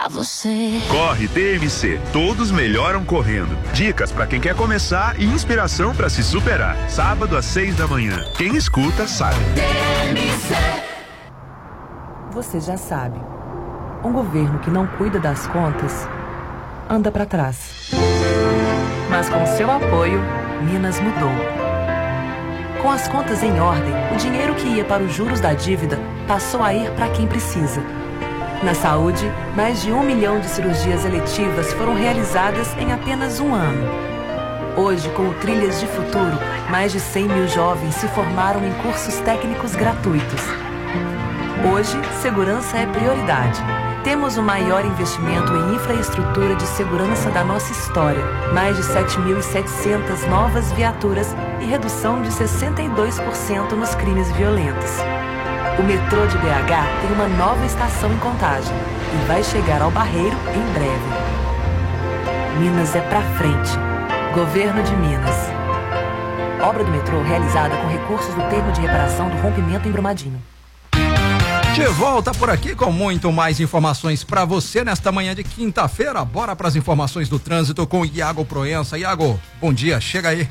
pra você. Corre TMC, todos melhoram correndo. Dicas pra quem quer começar e inspiração pra se superar. Sábado às 6 da manhã. Quem escuta sabe. TMC. Você já sabe, um governo que não cuida das contas anda pra trás. Mas com seu apoio, Minas mudou. Com as contas em ordem, o dinheiro que ia para os juros da dívida passou a ir para quem precisa. Na saúde, mais de 1 milhão de cirurgias eletivas foram realizadas em apenas um ano. Hoje, com o Trilhas de Futuro, mais de 100 mil jovens se formaram em cursos técnicos gratuitos. Hoje, segurança é prioridade. Temos o maior investimento em infraestrutura de segurança da nossa história. Mais de 7.700 novas viaturas e redução de 62% nos crimes violentos. O metrô de BH tem uma nova estação em Contagem e vai chegar ao Barreiro em breve. Minas é pra frente. Governo de Minas. Obra do metrô realizada com recursos do termo de reparação do rompimento em Brumadinho. De volta por aqui com muito mais informações para você nesta manhã de quinta-feira. Bora para as informações do trânsito com Iago Proença. Iago, bom dia, chega aí.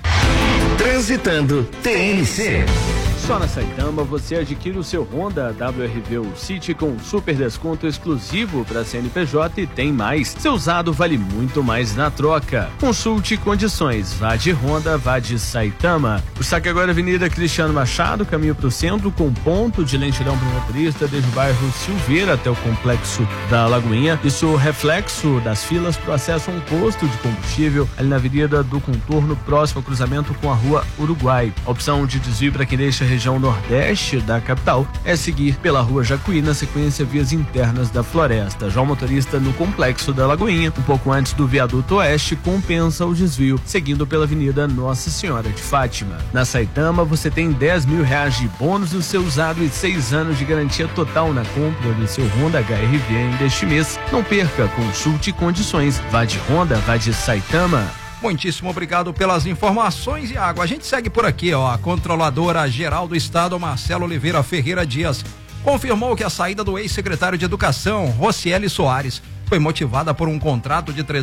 Transitando TNC. Só na Saitama você adquire o seu Honda WRV City com super desconto exclusivo para CNPJ e tem mais. Seu usado vale muito mais na troca. Consulte condições. Vá de Honda, vá de Saitama. O saque agora é Avenida Cristiano Machado, caminho para o centro, com ponto de lentidão para o motorista desde o bairro Silveira até o complexo da Lagoinha. Isso reflexo das filas para o acesso a um posto de combustível ali na Avenida do Contorno, próximo ao cruzamento com a Rua Uruguai. A opção de desvio para quem deixa a região nordeste da capital é seguir pela Rua Jacuí na sequência vias internas da Floresta. Já o motorista no complexo da Lagoinha, um pouco antes do viaduto oeste, compensa o desvio seguindo pela Avenida Nossa Senhora de Fátima. Na Saitama você tem 10 mil reais de bônus no seu usado e 6 anos de garantia total na compra do seu Honda HR-V deste mês. Não perca, consulte condições. Vá de Honda, vá de Saitama. Muitíssimo obrigado pelas informações, Iago. A gente segue por aqui, ó. A Controladora Geral do Estado, Marcelo Oliveira Ferreira Dias, confirmou que a saída do ex-secretário de Educação, Rocieli Soares, foi motivada por um contrato de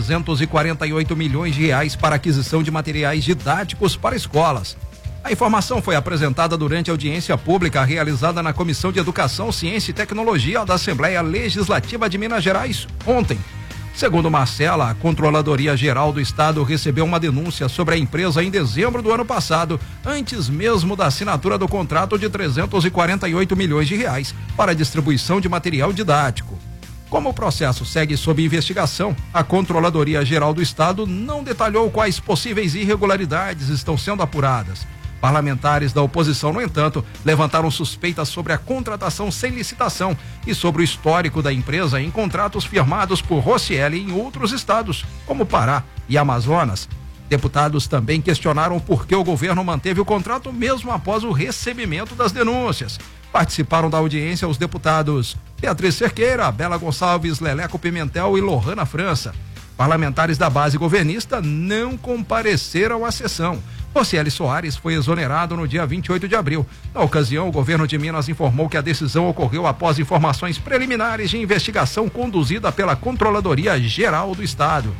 348 milhões de reais para aquisição de materiais didáticos para escolas. A informação foi apresentada durante a audiência pública realizada na Comissão de Educação, Ciência e Tecnologia da Assembleia Legislativa de Minas Gerais ontem. Segundo Marcela, a Controladoria Geral do Estado recebeu uma denúncia sobre a empresa em dezembro do ano passado, antes mesmo da assinatura do contrato de 348 milhões de reais para a distribuição de material didático. Como o processo segue sob investigação, a Controladoria Geral do Estado não detalhou quais possíveis irregularidades estão sendo apuradas. Parlamentares da oposição, no entanto, levantaram suspeitas sobre a contratação sem licitação e sobre o histórico da empresa em contratos firmados por Rocieli em outros estados, como Pará e Amazonas. Deputados também questionaram por que o governo manteve o contrato mesmo após o recebimento das denúncias. Participaram da audiência os deputados Beatriz Cerqueira, Bela Gonçalves, Leleco Pimentel e Lohana França. Parlamentares da base governista não compareceram à sessão. Rocieli Soares foi exonerado no dia 28 de abril. Na ocasião, o governo de Minas informou que a decisão ocorreu após informações preliminares de investigação conduzida pela Controladoria Geral do Estado.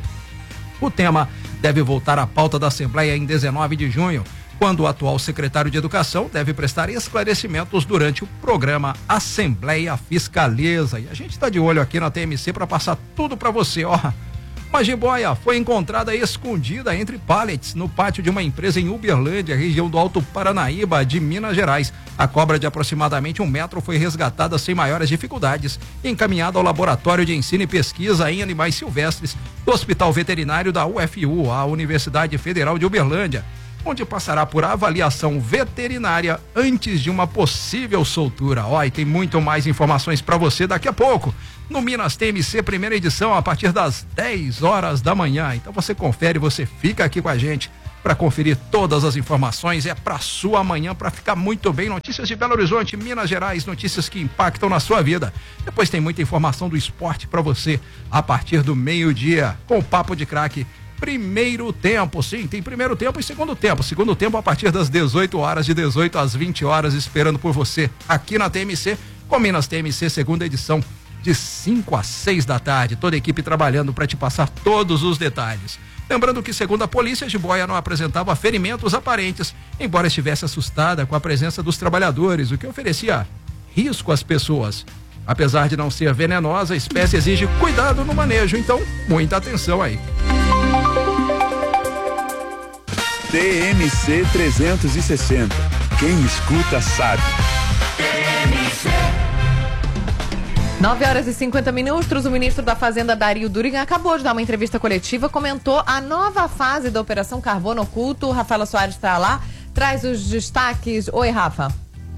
O tema deve voltar à pauta da Assembleia em 19 de junho, quando o atual secretário de Educação deve prestar esclarecimentos durante o programa Assembleia Fiscaliza. E a gente está de olho aqui na TMC para passar tudo para você, ó. Uma jiboia foi encontrada escondida entre pallets no pátio de uma empresa em Uberlândia, região do Alto Paranaíba, de Minas Gerais. A cobra de aproximadamente 1 metro foi resgatada sem maiores dificuldades e encaminhada ao Laboratório de Ensino e Pesquisa em Animais Silvestres do Hospital Veterinário da UFU, a Universidade Federal de Uberlândia, onde passará por avaliação veterinária antes de uma possível soltura. Ó, e tem muito mais informações para você daqui a pouco no Minas TMC, primeira edição, a partir das 10 horas da manhã. Então você confere, você fica aqui com a gente para conferir todas as informações. É para sua manhã, para ficar muito bem. Notícias de Belo Horizonte, Minas Gerais, notícias que impactam na sua vida. Depois tem muita informação do esporte para você a partir do meio-dia, com o Papo de Craque. Primeiro tempo, sim, tem primeiro tempo e segundo tempo. Segundo tempo a partir das 18 horas, de 18 às 20 horas, esperando por você aqui na TMC, com Minas TMC, segunda edição. de 5 às 6 da tarde. Toda a equipe trabalhando para te passar todos os detalhes. Lembrando que, segundo a polícia, a jiboia não apresentava ferimentos aparentes, embora estivesse assustada com a presença dos trabalhadores, o que oferecia risco às pessoas. Apesar de não ser venenosa, a espécie exige cuidado no manejo, então muita atenção aí. TMC 360. Quem escuta sabe. 9h50. O ministro da Fazenda, Dario Durigan, acabou de dar uma entrevista coletiva, comentou a nova fase da Operação Carbono Oculto. Rafaela Soares está lá, traz os destaques. Oi, Rafa.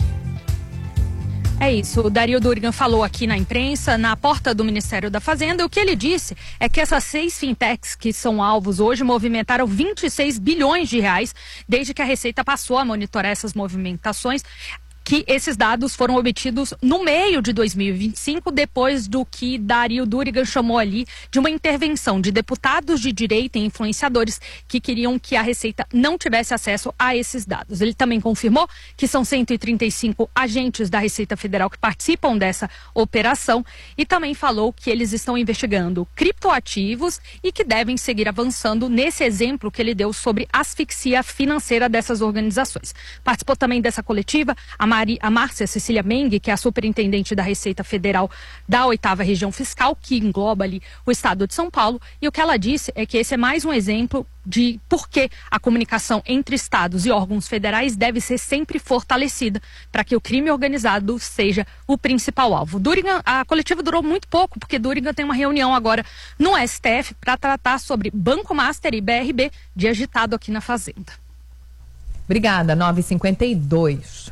É isso, o Dario Durigan falou aqui na imprensa, na porta do Ministério da Fazenda, e o que ele disse é que essas 6 fintechs que são alvos hoje movimentaram 26 bilhões de reais desde que a Receita passou a monitorar essas movimentações, que esses dados foram obtidos no meio de 2025, depois do que Dario Durigan chamou ali de uma intervenção de deputados de direita e influenciadores que queriam que a Receita não tivesse acesso a esses dados. Ele também confirmou que são 135 agentes da Receita Federal que participam dessa operação e também falou que eles estão investigando criptoativos e que devem seguir avançando nesse exemplo que ele deu sobre asfixia financeira dessas organizações. Participou também dessa coletiva a Márcia Cecília Meng, que é a superintendente da Receita Federal da 8ª Região Fiscal, que engloba ali o estado de São Paulo, e o que ela disse é que esse é mais um exemplo de por que a comunicação entre estados e órgãos federais deve ser sempre fortalecida para que o crime organizado seja o principal alvo. A coletiva durou muito pouco, porque Durigan tem uma reunião agora no STF para tratar sobre Banco Master e BRB de agitado aqui na Fazenda. Obrigada, 9h52.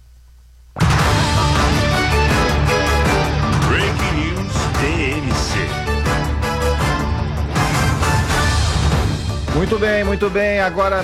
Breaking News TMC. Muito bem. Agora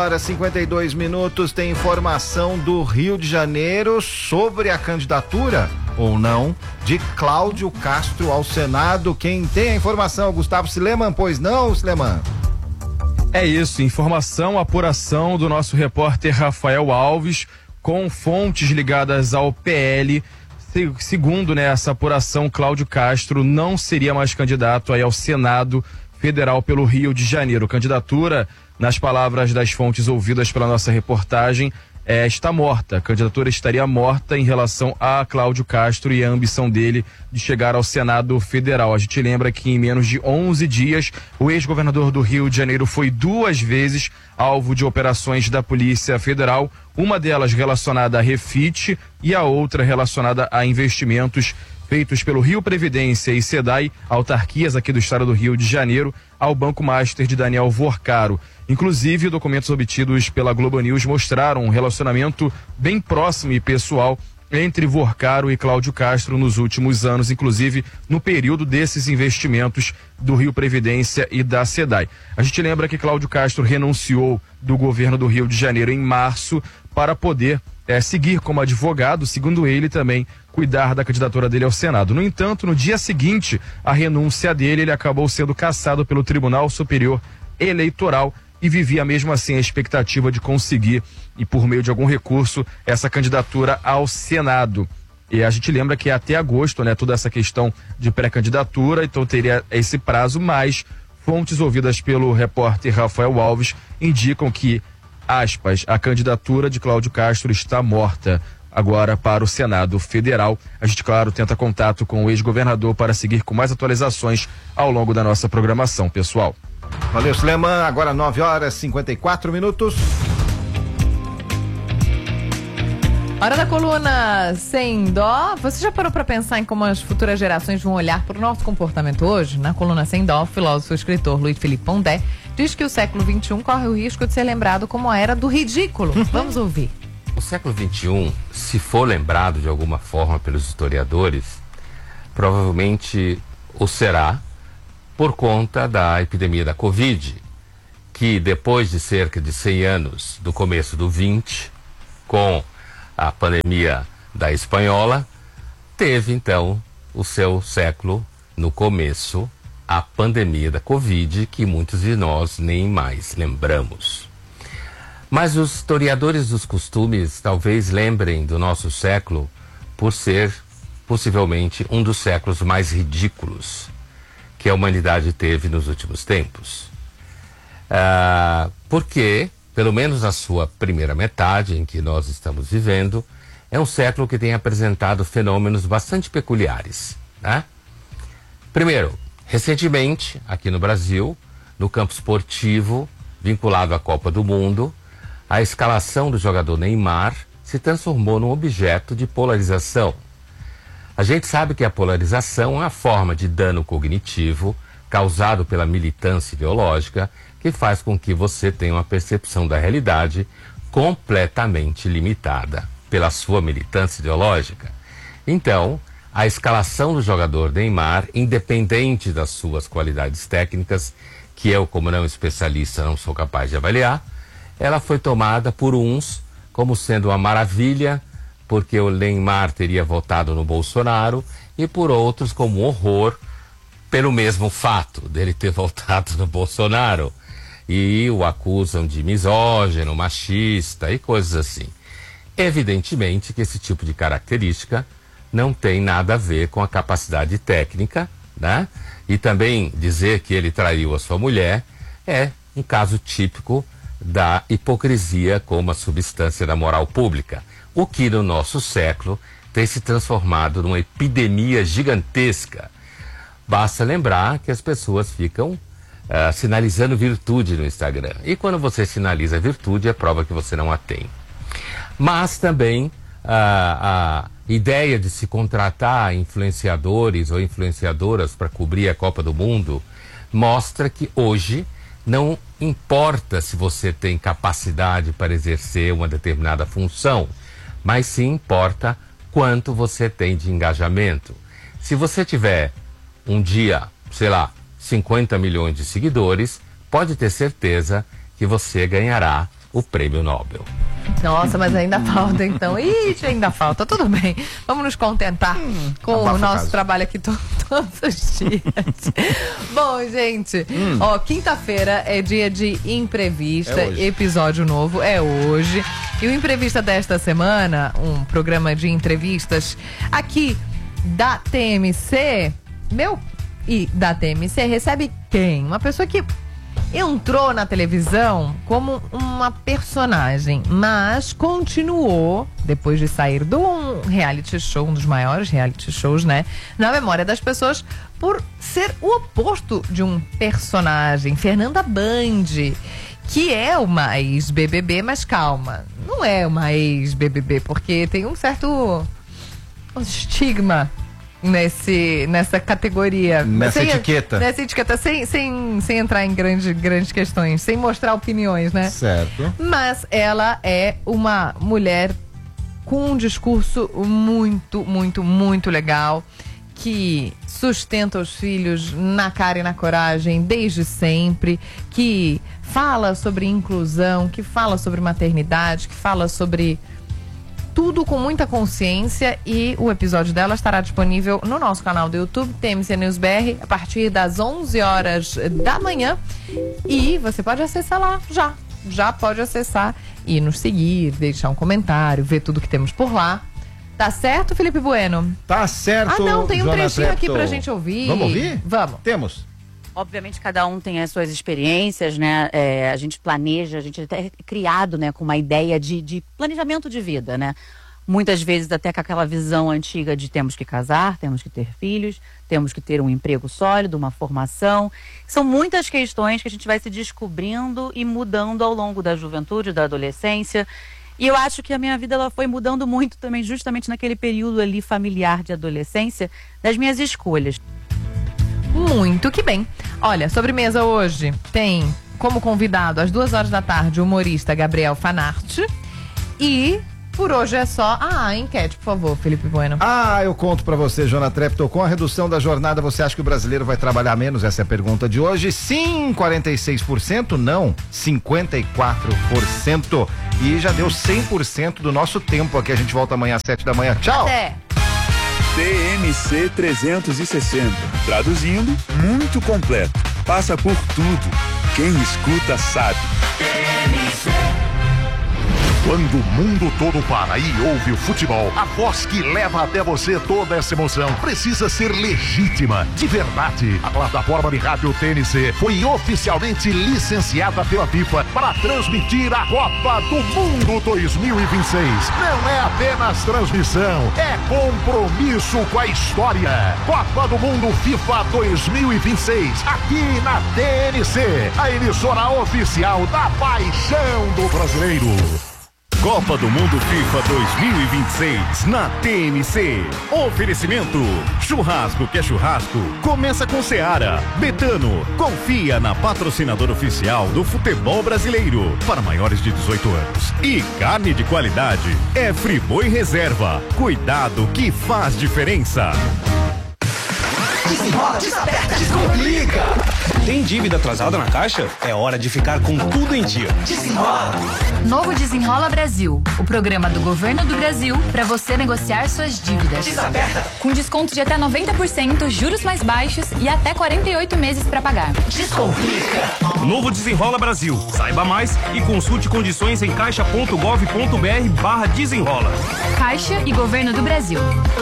9h52. Tem informação do Rio de Janeiro sobre a candidatura, ou não, de Cláudio Castro ao Senado. Quem tem a informação, Gustavo Sileman, pois não, Sileman? É isso, informação, apuração do nosso repórter Rafael Alves, com fontes ligadas ao PL. Segundo essa apuração, Cláudio Castro não seria mais candidato aí ao Senado Federal pelo Rio de Janeiro. Candidatura, nas palavras das fontes ouvidas pela nossa reportagem, está morta. A candidatura estaria morta em relação a Cláudio Castro e a ambição dele de chegar ao Senado Federal. A gente lembra que em menos de 11 dias, o ex-governador do Rio de Janeiro foi 2 vezes alvo de operações da Polícia Federal, uma delas relacionada a refit e a outra relacionada a investimentos feitos pelo Rio Previdência e SEDAI, autarquias aqui do estado do Rio de Janeiro, ao Banco Master de Daniel Vorcaro. Inclusive, documentos obtidos pela Globo News mostraram um relacionamento bem próximo e pessoal entre Vorcaro e Cláudio Castro nos últimos anos, inclusive no período desses investimentos do Rio Previdência e da SEDAI. A gente lembra que Cláudio Castro renunciou do governo do Rio de Janeiro em março para poder seguir como advogado, segundo ele também, cuidar da candidatura dele ao Senado. No entanto, no dia seguinte à renúncia dele, ele acabou sendo cassado pelo Tribunal Superior Eleitoral e vivia mesmo assim a expectativa de conseguir, e por meio de algum recurso, essa candidatura ao Senado. E a gente lembra que até agosto, toda essa questão de pré-candidatura, então teria esse prazo, mas fontes ouvidas pelo repórter Rafael Alves indicam que, aspas, a candidatura de Cláudio Castro está morta agora para o Senado Federal. A gente, claro, tenta contato com o ex-governador para seguir com mais atualizações ao longo da nossa programação, pessoal. Valeu, Suleman. Agora 9h54. Hora da coluna Sem Dó. Você já parou para pensar em como as futuras gerações vão olhar para o nosso comportamento hoje? Na coluna Sem Dó, o filósofo e escritor Luiz Felipe Pondé diz que o século XXI corre o risco de ser lembrado como a era do ridículo. Vamos ouvir. O século XXI, se for lembrado de alguma forma pelos historiadores, provavelmente o será por conta da epidemia da Covid, que depois de cerca de 100 anos do começo do 20, com a pandemia da espanhola, teve então o seu século no começo, a pandemia da Covid, que muitos de nós nem mais lembramos. Mas os historiadores dos costumes talvez lembrem do nosso século por ser, possivelmente um dos séculos mais ridículos que a humanidade teve nos últimos tempos. Porque, pelo menos na sua primeira metade, em que nós estamos vivendo, é um século que tem apresentado fenômenos bastante peculiares, né? Primeiro, recentemente, aqui no Brasil, no campo esportivo, vinculado à Copa do Mundo, a escalação do jogador Neymar se transformou num objeto de polarização. A gente sabe que a polarização é uma forma de dano cognitivo causado pela militância ideológica que faz com que você tenha uma percepção da realidade completamente limitada pela sua militância ideológica. Então, a escalação do jogador Neymar, independente das suas qualidades técnicas, que eu, como não especialista, não sou capaz de avaliar, ela foi tomada por uns como sendo uma maravilha, porque o Neymar teria votado no Bolsonaro, e por outros como um horror, pelo mesmo fato dele ter votado no Bolsonaro. E o acusam de misógino, machista e coisas assim. Evidentemente que esse tipo de característica não tem nada a ver com a capacidade técnica, né? E também dizer que ele traiu a sua mulher é um caso típico da hipocrisia como a substância da moral pública, o que no nosso século tem se transformado numa epidemia gigantesca. Basta lembrar que as pessoas ficam sinalizando virtude no Instagram. E quando você sinaliza virtude, é prova que você não a tem. Mas também a ideia de se contratar influenciadores ou influenciadoras para cobrir a Copa do Mundo mostra que hoje não importa se você tem capacidade para exercer uma determinada função, mas sim importa quanto você tem de engajamento. Se você tiver um dia, sei lá, 50 milhões de seguidores, pode ter certeza que você ganhará o prêmio Nobel. Nossa, mas ainda falta então. Ixi, ainda falta. Tudo bem. Vamos nos contentar com o nosso trabalho aqui todos os dias. Bom, gente, ó, quinta-feira é dia de Imprevista, episódio novo, é hoje. E o Imprevista desta semana, um programa de entrevistas aqui da TMC, da TMC, recebe quem? Uma pessoa que entrou na televisão como uma personagem, mas continuou, depois de sair de um reality show, um dos maiores reality shows, né, na memória das pessoas, por ser o oposto de um personagem. Fernanda Band, que é uma ex-BBB, mas calma, não é uma ex-BBB, porque tem um certo estigma nessa categoria. Nessa etiqueta. Nessa etiqueta, sem entrar em grandes questões, sem mostrar opiniões, né? Certo. Mas ela é uma mulher com um discurso muito, muito, muito legal, que sustenta os filhos na cara e na coragem desde sempre, que fala sobre inclusão, que fala sobre maternidade, que fala sobre tudo com muita consciência, e o episódio dela estará disponível no nosso canal do YouTube, TMC News BR, a partir das 11 horas da manhã. E você pode acessar lá, já pode acessar e nos seguir, deixar um comentário, ver tudo que temos por lá. Tá certo, Felipe Bueno? Tá certo. Ah, não, tem um Joana trechinho Trepto aqui pra gente ouvir. Vamos ouvir? Vamos. Temos. Obviamente, cada um tem as suas experiências, né? A gente planeja, a gente até é criado, né, com uma ideia de planejamento de vida, né? Muitas vezes até com aquela visão antiga de temos que casar, temos que ter filhos, temos que ter um emprego sólido, uma formação. São muitas questões que a gente vai se descobrindo e mudando ao longo da juventude, da adolescência. E eu acho que a minha vida ela foi mudando muito também, justamente naquele período ali familiar de adolescência, das minhas escolhas. Muito que bem. Olha, sobremesa hoje tem como convidado às 2 horas da tarde o humorista Gabriel Fanart. E por hoje é só. Enquete, por favor, Felipe Bueno. Eu conto pra você, Joana Trepto. Com a redução da jornada, você acha que o brasileiro vai trabalhar menos? Essa é a pergunta de hoje. Sim, 46%. Não, 54%. E já deu 100% do nosso tempo aqui. A gente volta amanhã às 7 da manhã. Tchau! Até! TMC 360. Traduzindo, muito completo. Passa por tudo. Quem escuta sabe. TMC. Quando o mundo todo para e ouve o futebol, a voz que leva até você toda essa emoção precisa ser legítima, de verdade. A plataforma de rádio TNC foi oficialmente licenciada pela FIFA para transmitir a Copa do Mundo 2026. Não é apenas transmissão, é compromisso com a história. Copa do Mundo FIFA 2026, aqui na TNC, a emissora oficial da paixão do brasileiro. Copa do Mundo FIFA 2026 na TNC. Oferecimento: churrasco que é churrasco, começa com Seara. Betano, confia na patrocinadora oficial do futebol brasileiro para maiores de 18 anos. E carne de qualidade é Friboi Reserva. Cuidado que faz diferença. Desenrola, desaperta, descomplica. Tem dívida atrasada na Caixa? É hora de ficar com tudo em dia. Desenrola. Novo Desenrola Brasil, o programa do Governo do Brasil para você negociar suas dívidas. Desaperta. Com desconto de até 90%, juros mais baixos e até 48 meses para pagar. Descomplica. Novo Desenrola Brasil. Saiba mais e consulte condições em caixa.gov.br/desenrola. Caixa e Governo do Brasil.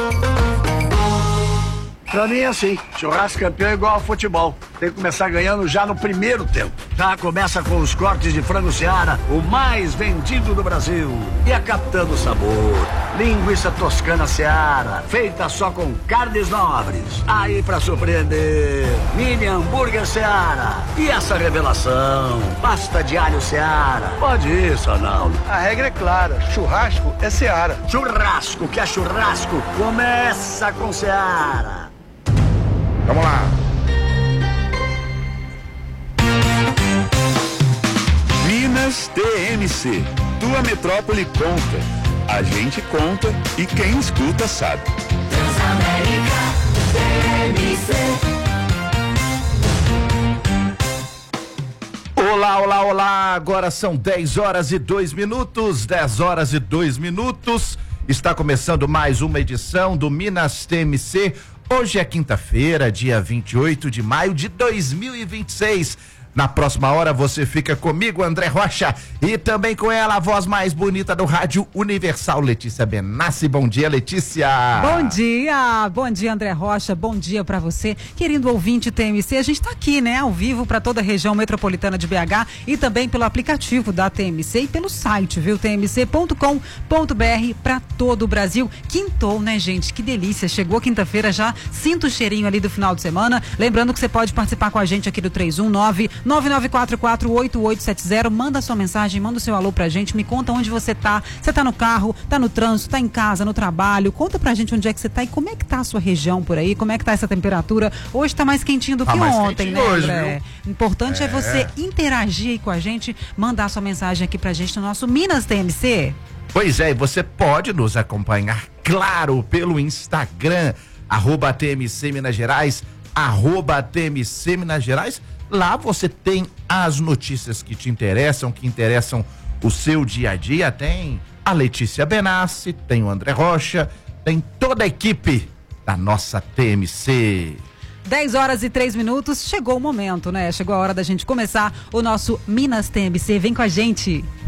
Pra mim é assim, churrasco campeão é igual ao futebol. Tem que começar ganhando já no primeiro tempo. Já começa com os cortes de frango Seara, o mais vendido do Brasil. E a captando sabor. Linguiça toscana Seara, feita só com carnes nobres. Aí pra surpreender, mini hambúrguer Seara. E essa revelação, pasta de alho Seara. Pode ir, Sonaldo. A regra é clara, churrasco é Seara. Churrasco que é churrasco, começa com Seara. Vamos lá. Minas TMC. Tua metrópole conta. A gente conta e quem escuta sabe. Transamérica TMC. Olá, olá, olá. Agora são 10 horas e 2 minutos. 10 horas e 2 minutos. Está começando mais uma edição do Minas TMC. Hoje é quinta-feira, dia 28 de maio de 2026. Na próxima hora você fica comigo, André Rocha, e também com ela, a voz mais bonita do Rádio Universal, Letícia Benassi. Bom dia, Letícia. Bom dia, André Rocha, bom dia pra você, querido ouvinte TMC. A gente tá aqui, né, ao vivo pra toda a região metropolitana de BH e também pelo aplicativo da TMC e pelo site, viu, tmc.com.br pra todo o Brasil. Quintou, né, gente, que delícia, chegou quinta-feira já, sinto o cheirinho ali do final de semana. Lembrando que você pode participar com a gente aqui do 319-9944-8870, manda sua mensagem, manda o seu alô pra gente, me conta onde você tá no carro, tá no trânsito, tá em casa, no trabalho, conta pra gente onde é que você tá e como é que tá a sua região por aí, como é que tá essa temperatura. Hoje tá mais quentinho do que ontem, né, hoje, André? Importante é você interagir aí com a gente, mandar sua mensagem aqui pra gente no nosso Minas TMC. Pois é, e você pode nos acompanhar, claro, pelo Instagram, @TMC Minas Gerais, @TMC Minas Gerais. Lá você tem as notícias que te interessam, que interessam o seu dia a dia. Tem a Letícia Benassi, tem o André Rocha, tem toda a equipe da nossa TMC. 10 horas e 3 minutos, chegou o momento, né? Chegou a hora da gente começar o nosso Minas TMC. Vem com a gente.